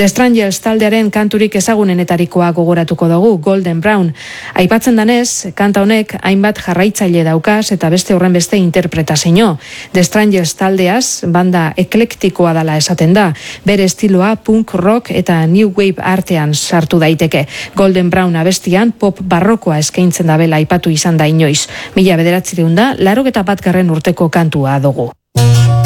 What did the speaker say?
The Strangers taldearen kanturik ezagunenetarikoa gogoratuko dugu, Golden Brown. Aipatzen danez, kanta honek hainbat jarraitzaile daukaz eta beste horren beste interpretazio. The Strangers taldeaz banda eklektikoa dela esaten da. Bere estiloa punk rock eta new wave artean sartu daiteke. Golden Brown abestian pop barrokoa eskaintzen dabela aipatu izan da inoiz. 1981 urteko kantua dugu.